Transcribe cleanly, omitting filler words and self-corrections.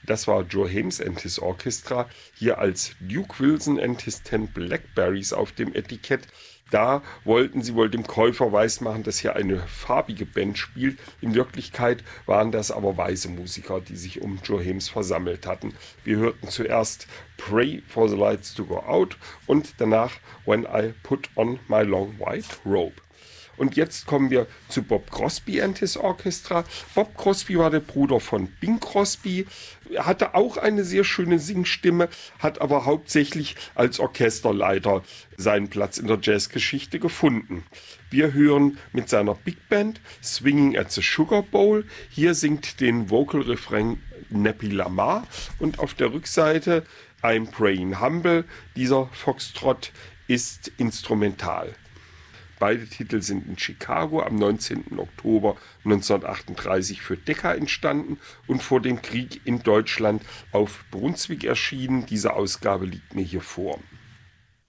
Das war Joe Hames and His Orchestra, hier als Duke Wilson and His 10 Blackberries auf dem Etikett. Da wollten sie wohl dem Käufer weismachen, dass hier eine farbige Band spielt. In Wirklichkeit waren das aber weiße Musiker, die sich um Joe Hames versammelt hatten. Wir hörten zuerst Pray for the Lights to Go Out und danach When I Put on My Long White Robe. Und jetzt kommen wir zu Bob Crosby and His Orchestra. Bob Crosby war der Bruder von Bing Crosby. Er hatte auch eine sehr schöne Singstimme, hat aber hauptsächlich als Orchesterleiter seinen Platz in der Jazzgeschichte gefunden. Wir hören mit seiner Big Band Swinging at the Sugar Bowl. Hier singt den Vocal-Refrain Nappy Lamar und auf der Rückseite I'm Praying Humble. Dieser Foxtrot ist instrumental. Beide Titel sind in Chicago am 19. Oktober 1938 für Decca entstanden und vor dem Krieg in Deutschland auf Brunswick erschienen. Diese Ausgabe liegt mir hier vor.